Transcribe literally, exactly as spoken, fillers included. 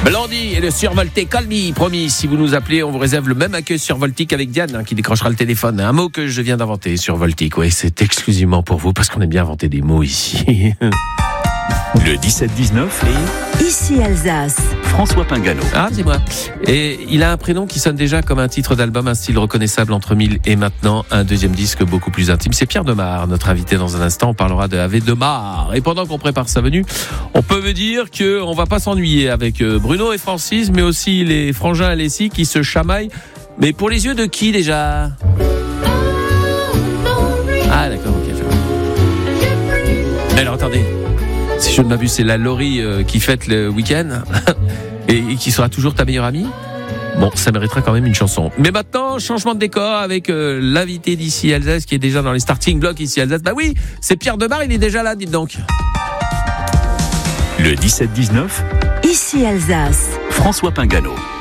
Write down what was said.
Blondie et le survolté Colby, promis, si vous nous appelez, on vous réserve le même accueil survoltique avec Diane, hein, qui décrochera le téléphone. Un mot que je viens d'inventer, survoltique, oui, c'est exclusivement pour vous, parce qu'on aime bien inventer des mots ici. Le dix-sept dix-neuf et Ici Alsace. François Pingano. Ah, c'est moi. Et il a un prénom qui sonne déjà comme un titre d'album, un style reconnaissable entre mille et maintenant, un deuxième disque beaucoup plus intime. C'est Pierre Demar, notre invité dans un instant. On parlera de Ave Demar. Et pendant qu'on prépare sa venue, on peut me dire qu'on va pas s'ennuyer avec Bruno et Francis, mais aussi les frangins et les scies qui se chamaillent. Mais pour les yeux de qui déjà? Ah, d'accord, ok. Mais alors, attendez. Si je ne m'abuse, c'est la Laurie euh, qui fête le week-end et, et qui sera toujours ta meilleure amie. Bon, ça mériterait quand même une chanson. Mais maintenant, changement de décor avec euh, l'invité d'Ici Alsace qui est déjà dans les starting blocks Ici Alsace. Bah oui, c'est Pierre Demar, il est déjà là, dites donc. Le dix-sept dix-neuf, Ici Alsace. François Pingano.